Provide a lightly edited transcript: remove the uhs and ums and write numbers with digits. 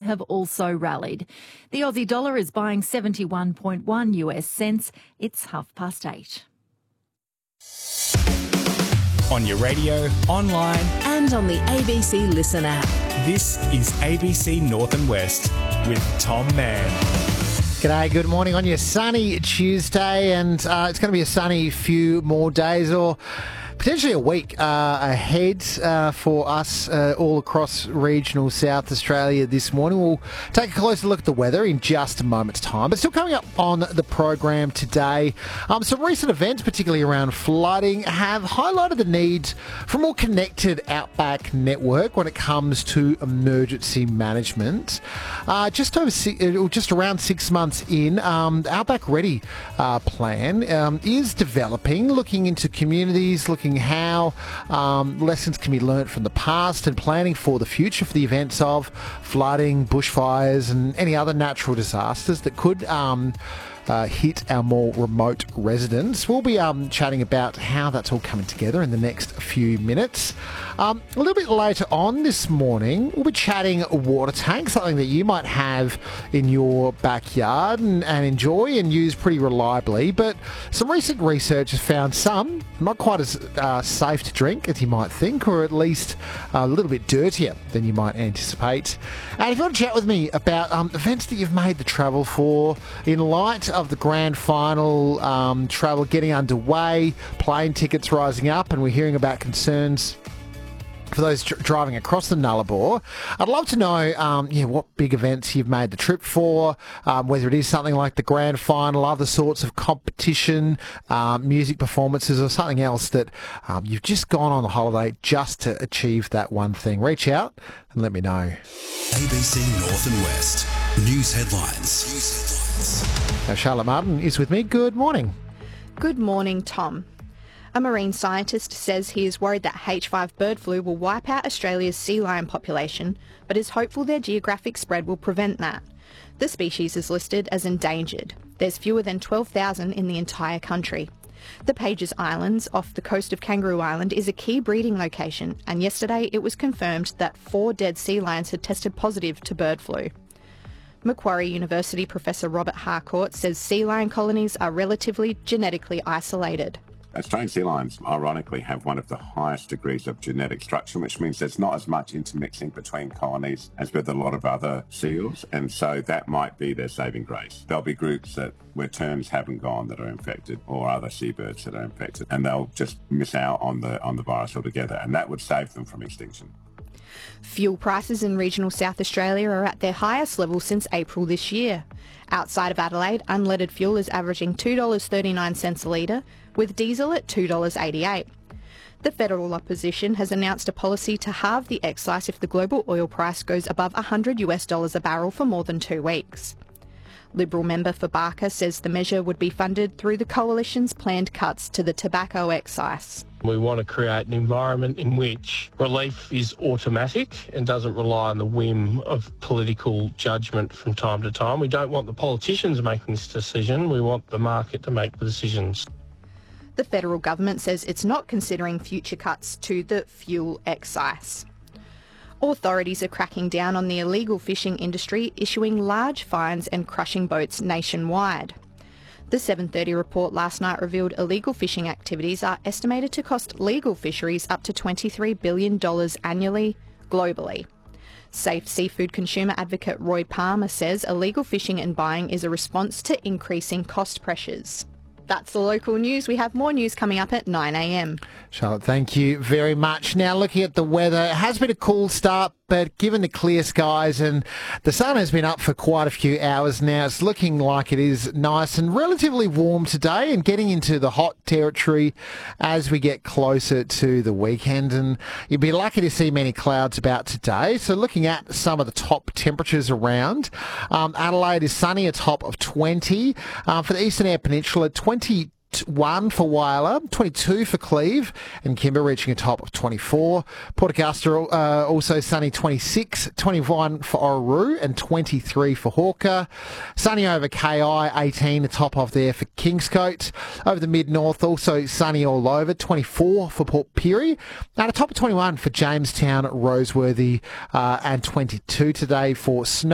have also rallied. The Aussie dollar is buying 71.1 US cents. It's 8:30. On your radio, online and on the ABC Listen app. This is ABC North and West with Tom Mann. G'day, good morning on your sunny Tuesday, and it's going to be a sunny few more days or potentially a week ahead for us all across regional South Australia this morning. We'll take a closer look at the weather in just a moment's time. But still coming up on the program today, some recent events, particularly around flooding, have highlighted the need for a more connected outback network when it comes to emergency management. Just around 6 months in, the Outback Ready plan is developing, looking into communities, looking how lessons can be learnt from the past and planning for the future for the events of flooding, bushfires and any other natural disasters that could hit our more remote residents. We'll be chatting about how that's all coming together in the next few minutes. A little bit later on this morning, we'll be chatting water tanks, something that you might have in your backyard and enjoy and use pretty reliably. But some recent research has found some not quite as safe to drink as you might think, or at least a little bit dirtier than you might anticipate. And if you want to chat with me about events that you've made the travel for in light of the grand final travel getting underway, plane tickets rising up, and we're hearing about concerns for those driving across the Nullarbor, I'd love to know what big events you've made the trip for, whether it is something like the grand final, other sorts of competition, music performances, or something else that you've just gone on a holiday just to achieve that one thing. Reach out and let me know. ABC North and West. News headlines. Now, Charlotte Martin is with me. Good morning. Good morning, Tom. A marine scientist says he is worried that H5 bird flu will wipe out Australia's sea lion population, but is hopeful their geographic spread will prevent that. The species is listed as endangered. There's fewer than 12,000 in the entire country. The Pages Islands off the coast of Kangaroo Island is a key breeding location, and yesterday it was confirmed that 4 dead sea lions had tested positive to bird flu. Macquarie University Professor Robert Harcourt says sea lion colonies are relatively genetically isolated. Australian sea lions, ironically, have one of the highest degrees of genetic structure, which means there's not as much intermixing between colonies as with a lot of other seals, and so that might be their saving grace. There'll be groups where terns haven't gone that are infected, or other seabirds that are infected, and they'll just miss out on the virus altogether, and that would save them from extinction. Fuel prices in regional South Australia are at their highest level since April this year. Outside of Adelaide, unleaded fuel is averaging $2.39 a litre, with diesel at $2.88. The federal opposition has announced a policy to halve the excise if the global oil price goes above $100 a barrel for more than 2 weeks. Liberal member for Barker says the measure would be funded through the Coalition's planned cuts to the tobacco excise. We want to create an environment in which relief is automatic and doesn't rely on the whim of political judgment from time to time. We don't want the politicians making this decision. We want the market to make the decisions. The federal government says it's not considering future cuts to the fuel excise. Authorities are cracking down on the illegal fishing industry, issuing large fines and crushing boats nationwide. The 7:30 report last night revealed illegal fishing activities are estimated to cost legal fisheries up to $23 billion annually, globally. Safe Seafood consumer advocate Roy Palmer says illegal fishing and buying is a response to increasing cost pressures. That's the local news. We have more news coming up at 9 a.m. Charlotte, thank you very much. Now, looking at the weather, it has been a cool start, but given the clear skies and the sun has been up for quite a few hours now, it's looking like it is nice and relatively warm today and getting into the hot territory as we get closer to the weekend. And you'll be lucky to see many clouds about today. So looking at some of the top temperatures around, Adelaide is sunny, a top of 20. For the Eastern Eyre Peninsula, 21 for Whyalla, 22 for Cleve, and Kimber reaching a top of 24. Port Augusta also sunny, 26, 21 for Orroroo, and 23 for Hawker. Sunny over KI, 18, the top of there for Kingscote. Over the mid-north, also sunny all over, 24 for Port Pirie, and a top of 21 for Jamestown, Roseworthy, and 22 today for Snow.